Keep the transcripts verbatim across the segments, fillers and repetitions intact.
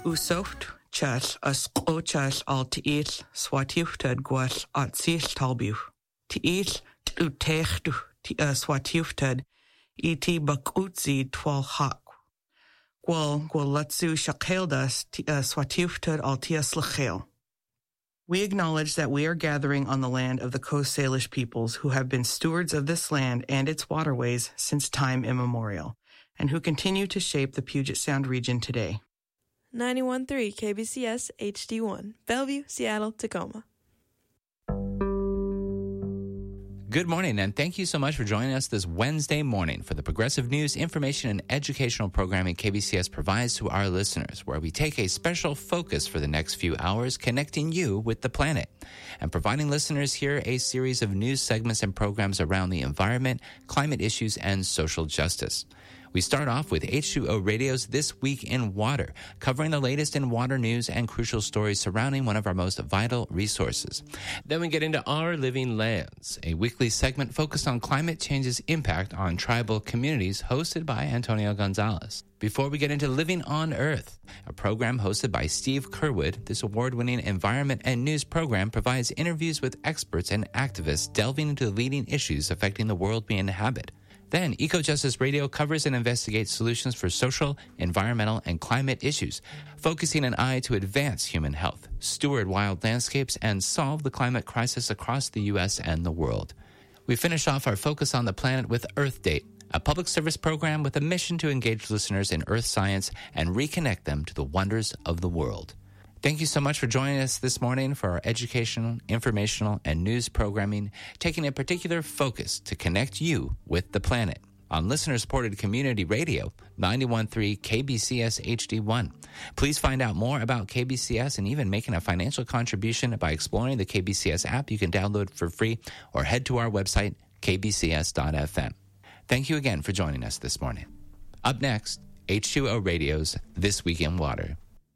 Usocht chas as qochas al tiil swatiuftad gwas at sil talbu. Tiil utechtu ti swatiuftad iti bakutzi twal hak. Gwal gwal latsu shakeldas ti swatiuftad al tias lachel. We acknowledge that we are gathering on the land of the Coast Salish peoples who have been stewards of this land and its waterways since time immemorial, and who continue to shape the Puget Sound region today. ninety-one point three K B C S H D one, Bellevue, Seattle, Tacoma. Good morning, and thank you so much for joining us this Wednesday morning for the progressive news, information, and educational programming K B C S provides to our listeners, where we take a special focus for the next few hours connecting you with the planet and providing listeners here a series of news segments and programs around the environment, climate issues, and social justice. We start off with H two O Radio's This Week in Water, covering the latest in water news and crucial stories surrounding one of our most vital resources. Then we get into Our Living Lands, a weekly segment focused on climate change's impact on tribal communities, hosted by Antonio Gonzalez. Before we get into Living on Earth, a program hosted by Steve Curwood, this award-winning environment and news program provides interviews with experts and activists delving into the leading issues affecting the world we inhabit. Then, EcoJustice Radio covers and investigates solutions for social, environmental, and climate issues, focusing an eye to advance human health, steward wild landscapes, and solve the climate crisis across the U S and the world. We finish off our focus on the planet with Earth Date, a public service program with a mission to engage listeners in earth science and reconnect them to the wonders of the world. Thank you so much for joining us this morning for our educational, informational, and news programming, taking a particular focus to connect you with the planet on listener-supported community radio, ninety-one point three K B C S H D one. Please find out more about K B C S and even making a financial contribution by exploring the K B C S app you can download for free or head to our website, k b c s dot f m. Thank you again for joining us this morning. Up next, H two O Radio's This Week in Water.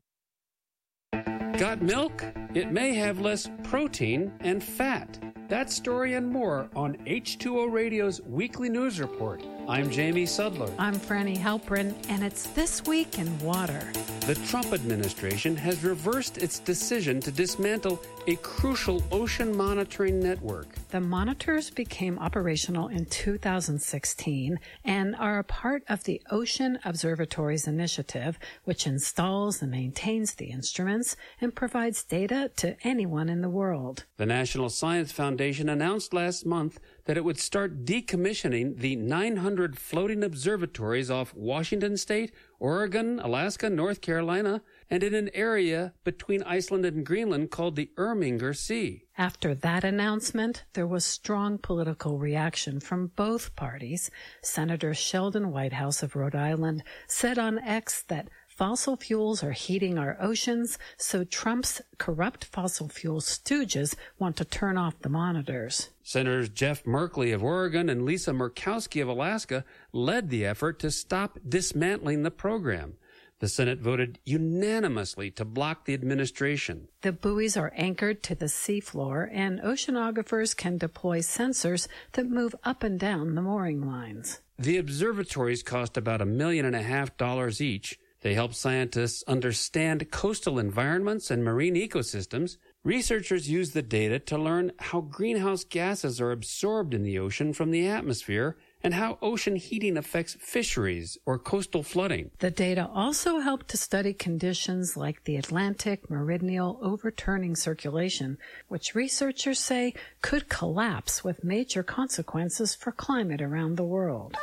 Got milk? It may have less protein and fat. That story and more on H two O Radio's Weekly News Report. I'm Jamie Sudler. I'm Franny Halprin, and it's This Week in Water. The Trump administration has reversed its decision to dismantle a crucial ocean monitoring network. The monitors became operational in two thousand sixteen and are a part of the Ocean Observatories Initiative, which installs and maintains the instruments and provides data to anyone in the world. The National Science Foundation announced last month that it would start decommissioning the nine hundred floating observatories off Washington State, Oregon, Alaska, North Carolina, and in an area between Iceland and Greenland called the Irminger Sea. After that announcement, there was strong political reaction from both parties. Senator Sheldon Whitehouse of Rhode Island said on X that fossil fuels are heating our oceans, so Trump's corrupt fossil fuel stooges want to turn off the monitors. Senators Jeff Merkley of Oregon and Lisa Murkowski of Alaska led the effort to stop dismantling the program. The Senate voted unanimously to block the administration. The buoys are anchored to the seafloor, and oceanographers can deploy sensors that move up and down the mooring lines. The observatories cost about a million and a half dollars each. They help scientists understand coastal environments and marine ecosystems. Researchers use the data to learn how greenhouse gases are absorbed in the ocean from the atmosphere and how ocean heating affects fisheries or coastal flooding. The data also help to study conditions like the Atlantic meridional overturning circulation, which researchers say could collapse with major consequences for climate around the world.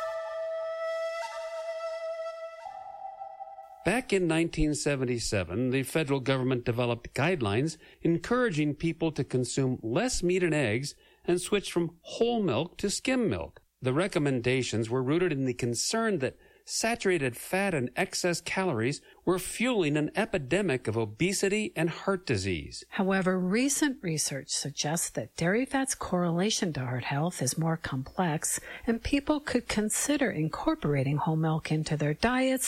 Back in nineteen seventy-seven, the federal government developed guidelines encouraging people to consume less meat and eggs and switch from whole milk to skim milk. The recommendations were rooted in the concern that saturated fat and excess calories were fueling an epidemic of obesity and heart disease. However, recent research suggests that dairy fat's correlation to heart health is more complex, and people could consider incorporating whole milk into their diets,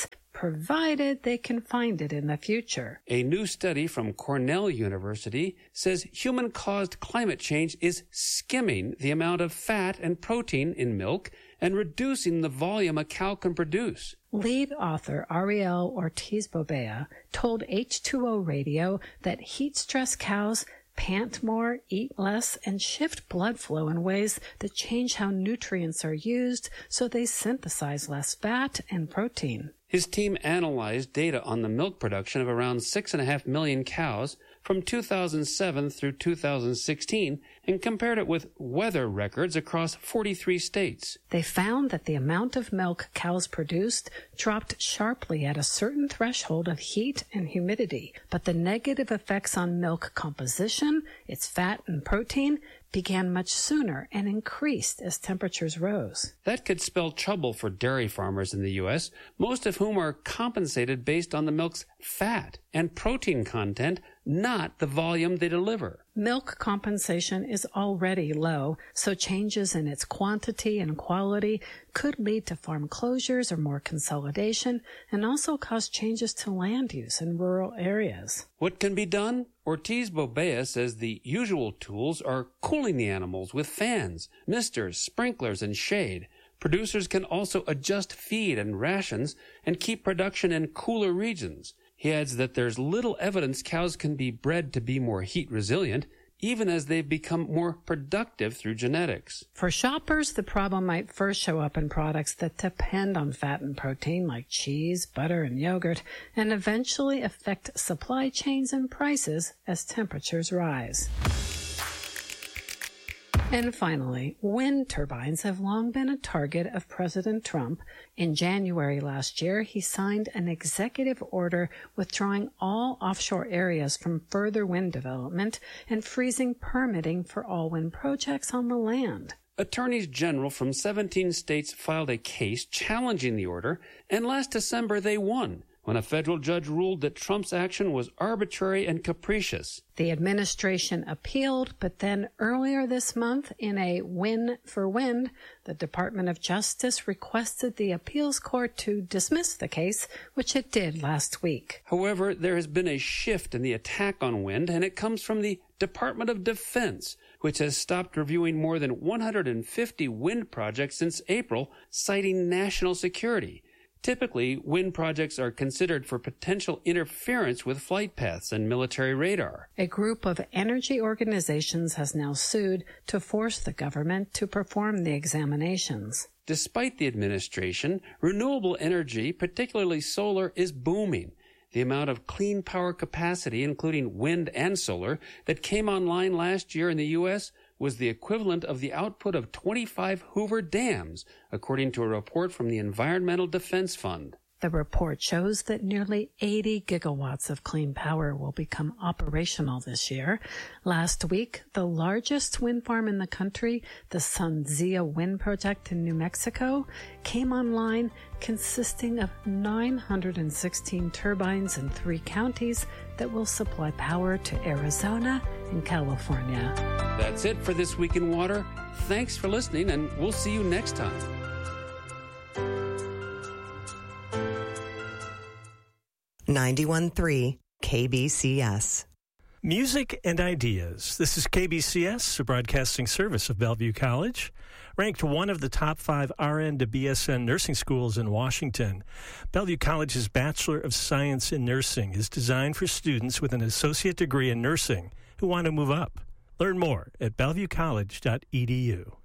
provided they can find it in the future. A new study from Cornell University says human-caused climate change is skimming the amount of fat and protein in milk and reducing the volume a cow can produce. Lead author Ariel Ortiz-Bobea told H two O Radio that heat-stressed cows pant more, eat less, and shift blood flow in ways that change how nutrients are used so they synthesize less fat and protein. His team analyzed data on the milk production of around six point five million cows from two thousand seven through two thousand sixteen and compared it with weather records across forty-three states. They found that the amount of milk cows produced dropped sharply at a certain threshold of heat and humidity, but the negative effects on milk composition, its fat and protein, began much sooner and increased as temperatures rose. That could spell trouble for dairy farmers in the U S, most of whom are compensated based on the milk's fat and protein content, not the volume they deliver. Milk compensation is already low, so changes in its quantity and quality could lead to farm closures or more consolidation, and also cause changes to land use in rural areas. What can be done? Ortiz-Bobea says the usual tools are cooling the animals with fans, misters, sprinklers, and shade. Producers can also adjust feed and rations and keep production in cooler regions. He adds that there's little evidence cows can be bred to be more heat resilient, even as they've become more productive through genetics. For shoppers, the problem might first show up in products that depend on fat and protein like cheese, butter, and yogurt, and eventually affect supply chains and prices as temperatures rise. And finally, wind turbines have long been a target of President Trump. In January last year, he signed an executive order withdrawing all offshore areas from further wind development and freezing permitting for all wind projects on the land. Attorneys general from seventeen states filed a case challenging the order, and last December they won, when a federal judge ruled that Trump's action was arbitrary and capricious. The administration appealed, but then earlier this month, in a win for wind, the Department of Justice requested the appeals court to dismiss the case, which it did last week. However, there has been a shift in the attack on wind, and it comes from the Department of Defense, which has stopped reviewing more than one hundred fifty wind projects since April, citing national security. Typically, wind projects are considered for potential interference with flight paths and military radar. A group of energy organizations has now sued to force the government to perform the examinations. Despite the administration, renewable energy, particularly solar, is booming. The amount of clean power capacity, including wind and solar, that came online last year in the U S was the equivalent of the output of twenty-five Hoover dams, according to a report from the Environmental Defense Fund. The report shows that nearly eighty gigawatts of clean power will become operational this year. Last week, the largest wind farm in the country, the Sunzia Wind Project in New Mexico, came online consisting of nine hundred sixteen turbines in three counties that will supply power to Arizona and California. That's it for This Week in Water. Thanks for listening, and we'll see you next time. ninety-one point three K B C S. Music and Ideas. This is K B C S, a broadcasting service of Bellevue College. Ranked one of the top five R N to B S N nursing schools in Washington, Bellevue College's Bachelor of Science in Nursing is designed for students with an associate degree in nursing who want to move up. Learn more at bellevue college dot e d u.